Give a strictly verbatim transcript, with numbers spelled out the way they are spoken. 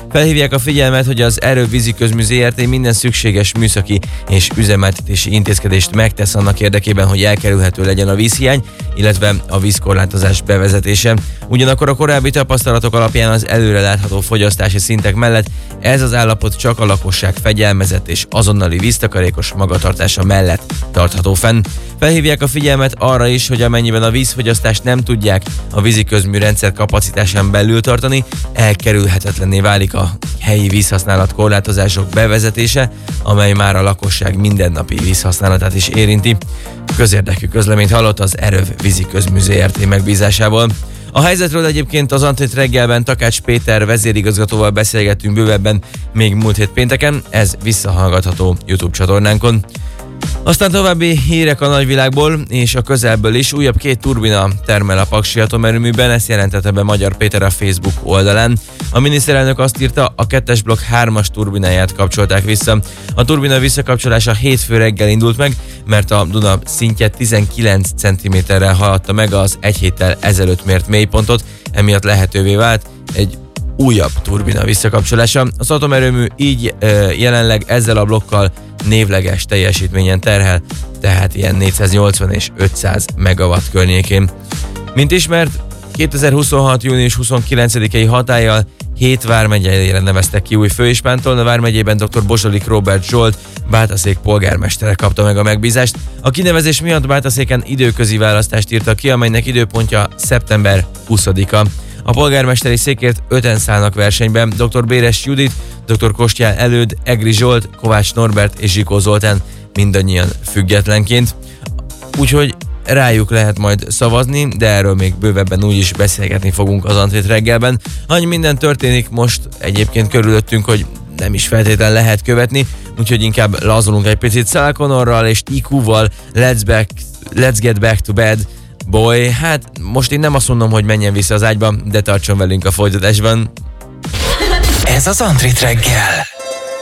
Felhívják a figyelmet, hogy az Erő Víziközmű zé er té minden szükséges műszaki és üzemeltetési intézkedést megtesz annak érdekében, hogy elkerülhető legyen a vízhiány, illetve a vízkorlátozás bevezetése. Ugyanakkor a korábbi tapasztalatok alapján az előre látható fogyasztási szintek mellett ez az állapot csak a lakosság fegyelmezett és azonnali víztakarékos magatartása mellett tartható fenn. Felhívják a figyelmet arra is, hogy amennyiben a vízfogyasztást nem tudják a víziközmű rendszer kapacitásán belül tartani, elkerülhetetlenné válik a helyi vízhasználat korlátozások bevezetése, amely már a lakosság mindennapi vízhasználatát is érinti. Közérdekű közleményt hallott az Erő Víziközmű zé er té megbízásából. A helyzetről egyébként az Antrit reggelben Takács Péter vezérigazgatóval beszélgettünk bővebben még múlt hét pénteken, ez visszahallgatható YouTube csatornánkon. Aztán további hírek a nagyvilágból és a közelből is. Újabb két turbina termel a Paksi atomerőműben, ezt jelentette be Magyar Péter a Facebook oldalán. A miniszterelnök azt írta, a kettes blokk hármas turbináját kapcsolták vissza. A turbina visszakapcsolása hétfő reggel indult meg, mert a Duna szintje tizenkilenc centiméterrel haladta meg az egy héttel ezelőtt mért mélypontot, emiatt lehetővé vált egy újabb turbina visszakapcsolása. Az atomerőmű így e, jelenleg ezzel a blokkal névleges teljesítményen terhel, tehát ilyen négyszáznyolcvan és ötszáz megawatt környékén. Mint ismert, kétezer-huszonhat. június huszonkilencedikei hatállyal hét vármegyére neveztek ki új főispántól. A vármegyében dr. Bozsolik Róbert Zsolt, Bátaszék polgármestere kapta meg a megbízást. A kinevezés miatt Bátaszéken időközi választást írtak ki, amelynek időpontja szeptember huszadika. A polgármesteri székért öten szállnak versenyben: dr. Béres Judit, dr. Kostyál Előd, Egri Zsolt, Kovács Norbert és Zsikó Zoltán, mindannyian függetlenként. Úgyhogy rájuk lehet majd szavazni, de erről még bővebben úgy is beszélgetni fogunk az Antrit reggelben. Annyi minden történik most egyébként körülöttünk, hogy nem is feltétlenül lehet követni, úgyhogy inkább lazulunk egy picit. Sarah Connorral és i kú-val let's, back, let's get back to bed. Boy, hát most én nem azt mondom, hogy menjen vissza az ágyba, de tartson velünk a folytatásban. Ez az Antrit reggel.